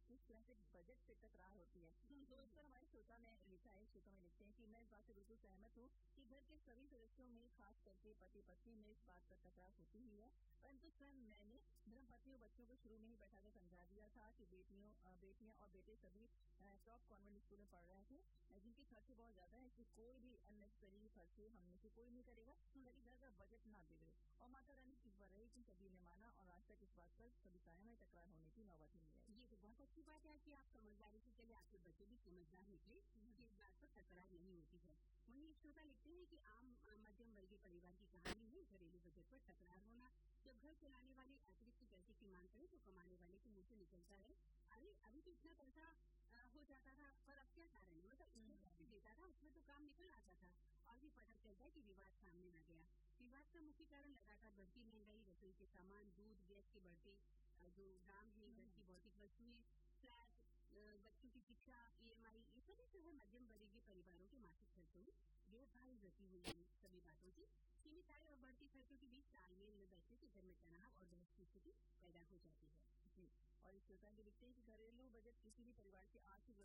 किस तरह से बजट पे टकरार होती है। तो इस पर हमारे श्रोता ने लिखा है, श्रोता में लिखते हैं कि मैं इस बात से बिल्कुल सहमत हूँ कि घर के सभी सदस्यों में खास करके पति पत्नी में इस बात पर टकरार होती ही है। परंतु स्वयं मैंने धर्मपत्नी और बच्चों को शुरू में ही बैठा कर समझा दिया था कि बेटियां और बेटे सभी टॉप कॉन्वेंट स्कूल में पढ़ रहे थे, जिनके खर्चे बहुत ज्यादा है, इसलिए कोई भी अननेसेसरी खर्चे हम में से कोई नहीं करेगा ताकि घर का बजट ना बिगड़े। और माता रानी की कृपा रही कि सभी ने माना और आज तक इस बात पर कभी कायम है टकरार होने की नौबत ही नहीं आई। ये तो बहुत अच्छी बात है कि आप समझदारी से चले, आपके बच्चे भी समझदार निकले कि इस बात पर तकरार नहीं होती है। वहीं एक श्रोता लिखते हैं कि आम मध्यम वर्गीय परिवार की कहानी है घरेलू बजट पर टकरार होना। जब घर चलाने वाले अतिरिक्त पैसे की मांग करे तो कमाने वाले के मुंह से निकलता है, अरे अभी तो इतना पैसा हो जाता था, पर अब क्या कारण है, मतलब इतने पैसे देता था उसमें तो काम निकल आता था। और भी पता चलता है कि विवाद सामने आ गया। विवाद का मुख्य कारण लगातार बढ़ती महंगाई, रसोई के सामान, दूध, गैस के बढ़ते जो दाम है, घर की भौतिक वस्तुएं, फ्लैट, बच्चों की शिक्षा, ईएमआई, ये सभी जो है मध्यम वर्गीय परिवारों के मासिक खर्चों में बेभारी रखी हुई है। सभी बातों से सीमित आय और बढ़ती खर्चों के बीच तालमेल न बैठने से घर में तनाव और बहस की स्थिति पैदा हो जाती है। जी, और इस श्रोता के लिखते हैं कि घरेलू बजट किसी भी परिवार की आर्थिक